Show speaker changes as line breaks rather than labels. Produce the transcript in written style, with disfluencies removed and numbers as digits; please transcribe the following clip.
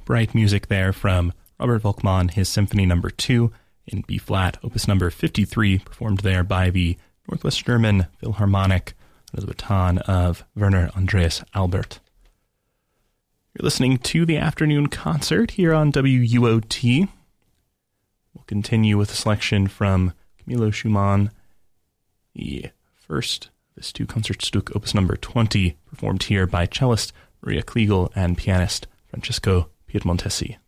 bright music there from Robert Volkmann, his Symphony No. 2 in B-flat, opus number 53, performed there by the Northwest German Philharmonic under the baton of Werner Andreas Albert. You're listening to the afternoon concert here on WUOT. We'll continue with a selection from Camillo Schumann, the first of his two Concertstück, opus number 20, performed here by cellist Maria Kliegel and pianist Francesco Piedmontesi.